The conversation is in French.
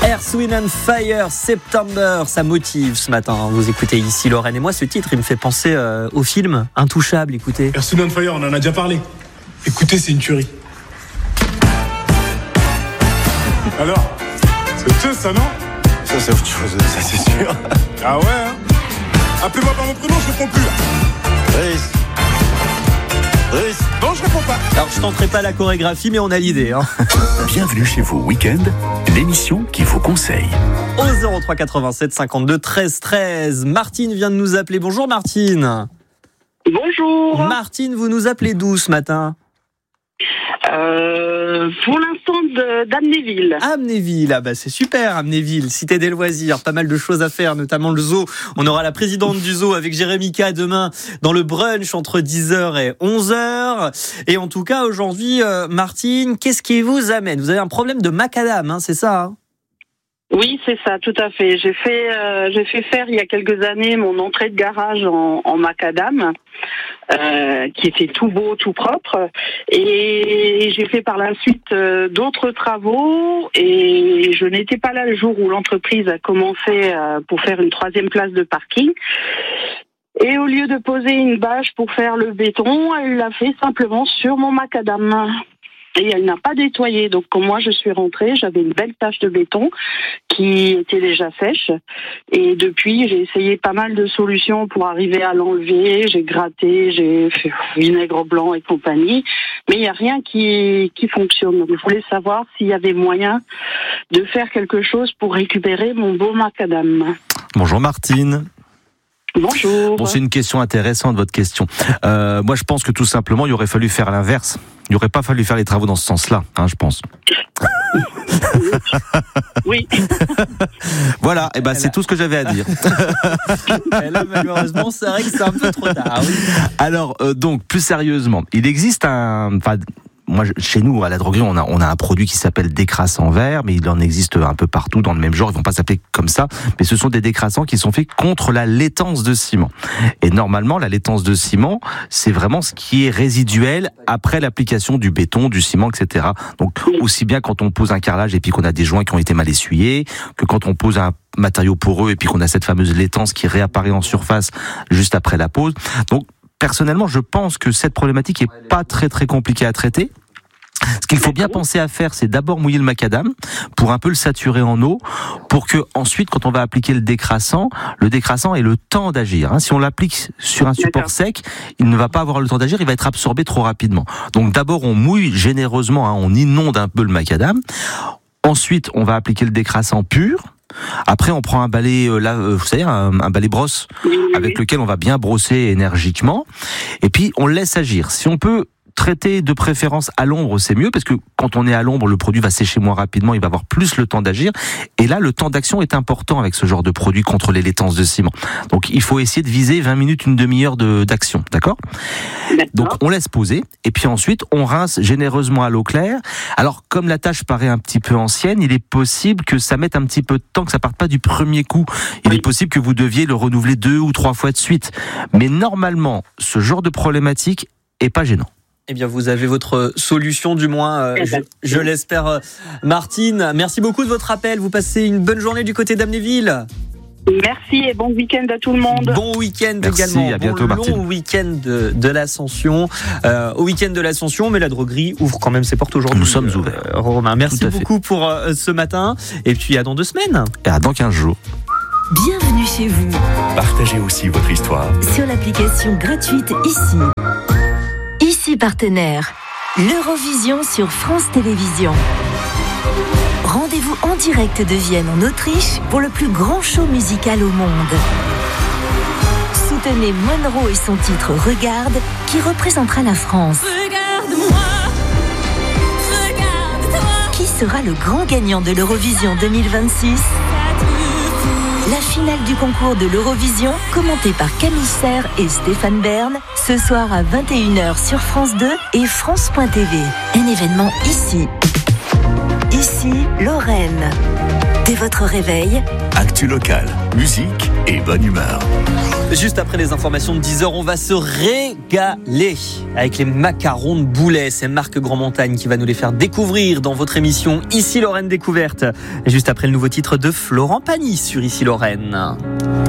Earth, Wind & Fire, September, ça motive ce matin. Vous écoutez ici Lorraine et moi, ce titre, il me fait penser au film Intouchable, écoutez. Earth, Wind & Fire, on en a déjà parlé. Écoutez, c'est une tuerie. Alors, c'est ça, non? Ça, c'est autre chose, ça c'est sûr. Ah ouais, hein? Appelez-moi par mon prénom, je réponds plus, là. Brice. Non, je réponds pas. Alors, je tenterai pas la chorégraphie, mais on a l'idée, hein. Bienvenue chez vous Week-end, l'émission qui vous conseille. Au 03 87 52 13 13. Martine vient de nous appeler. Bonjour Martine. Bonjour. Martine, vous nous appelez d'où ce matin? Pour l'instant d'Amnéville. Amnéville, ah bah c'est super Amnéville, cité des loisirs, pas mal de choses à faire, notamment le zoo. On aura la présidente du zoo avec Jérémy K demain dans le brunch entre 10h et 11h. Et en tout cas aujourd'hui, Martine, qu'est-ce qui vous amène? Vous avez un problème de macadam, hein, c'est ça hein? Oui, c'est ça, tout à fait. J'ai fait faire il y a quelques années mon entrée de garage en macadam, qui était tout beau, tout propre. Et j'ai fait par la suite d'autres travaux. Et je n'étais pas là le jour où l'entreprise a commencé pour faire une 3e place de parking. Et au lieu de poser une bâche pour faire le béton, elle l'a fait simplement sur mon macadam. Et elle n'a pas nettoyé. Donc, quand moi je suis rentrée, j'avais une belle tache de béton qui était déjà sèche. Et depuis, j'ai essayé pas mal de solutions pour arriver à l'enlever. J'ai gratté, j'ai fait vinaigre blanc et compagnie. Mais il n'y a rien qui fonctionne. Donc, je voulais savoir s'il y avait moyen de faire quelque chose pour récupérer mon beau macadam. Bonjour Martine. Bonjour. Bon, c'est une question intéressante, votre question. Moi, je pense que tout simplement, il aurait fallu faire l'inverse. Il n'aurait pas fallu faire les travaux dans ce sens-là, hein, je pense. Oui. Voilà, et ben c'est tout ce que j'avais à dire. Et là, malheureusement, c'est vrai que c'est un peu trop tard. Oui. Alors, donc, plus sérieusement, il existe moi, chez nous, à la droguerie, on a un produit qui s'appelle décrassant vert, mais il en existe un peu partout dans le même genre. Ils vont pas s'appeler comme ça, mais ce sont des décrassants qui sont faits contre la laitance de ciment. Et normalement, la laitance de ciment, c'est vraiment ce qui est résiduel après l'application du béton, du ciment, etc. Donc, aussi bien quand on pose un carrelage et puis qu'on a des joints qui ont été mal essuyés, que quand on pose un matériau poreux et puis qu'on a cette fameuse laitance qui réapparaît en surface juste après la pose. Donc, personnellement, je pense que cette problématique est pas très très compliquée à traiter. Ce qu'il faut bien penser à faire, c'est d'abord mouiller le macadam pour un peu le saturer en eau, pour que ensuite, quand on va appliquer le décrassant ait le temps d'agir. Si on l'applique sur un support sec, il ne va pas avoir le temps d'agir, il va être absorbé trop rapidement. Donc d'abord, on mouille généreusement, on inonde un peu le macadam. Ensuite, on va appliquer le décrassant pur. Après, on prend un balai, vous savez, un balai brosse, avec lequel on va bien brosser énergiquement. Et puis, on le laisse agir. Si on peut traiter de préférence à l'ombre, c'est mieux, parce que quand on est à l'ombre, le produit va sécher moins rapidement, il va avoir plus le temps d'agir. Et là, le temps d'action est important avec ce genre de produit contre les laitances de ciment. Donc, il faut essayer de viser 20 minutes, une demi-heure d'action, d'accord ? Donc, on laisse poser, et puis ensuite, on rince généreusement à l'eau claire. Alors, comme la tâche paraît un petit peu ancienne, il est possible que ça mette un petit peu de temps, que ça parte pas du premier coup. Il est possible que vous deviez le renouveler 2 ou 3 fois de suite. Mais normalement, ce genre de problématique est pas gênant. Eh bien, vous avez votre solution, du moins, je l'espère. Martine, merci beaucoup de votre appel. Vous passez une bonne journée du côté d'Amnéville. Merci et bon week-end à tout le monde. Bon week-end Merci, également. à bientôt, Martine. Long week-end de l'Ascension. Au week-end de l'Ascension, mais la droguerie ouvre quand même ses portes aujourd'hui. Nous sommes ouverts. Romain, merci beaucoup pour ce matin. Et puis à dans 2 semaines. Et à dans 15 jours. Bienvenue chez vous. Partagez aussi votre histoire Sur l'application gratuite Ici. Ici partenaire, l'Eurovision sur France Télévisions. Rendez-vous en direct de Vienne en Autriche pour le plus grand show musical au monde. Soutenez Monroe et son titre Regarde, qui représentera la France. Regarde-moi, regarde-toi. Qui sera le grand gagnant de l'Eurovision 2026 ? La finale du concours de l'Eurovision, commentée par Camille Serre et Stéphane Bern, ce soir à 21h sur France 2 et France.tv. Un événement ici. Ici, Lorraine. Dès votre réveil, Actu locale, musique et bonne humeur. Juste après les informations de 10h, on va se régaler avec les macarons de Boulay. C'est Marc Grandmontagne qui va nous les faire découvrir dans votre émission Ici Lorraine Découverte. Et juste après le nouveau titre de Florent Pagny sur Ici Lorraine.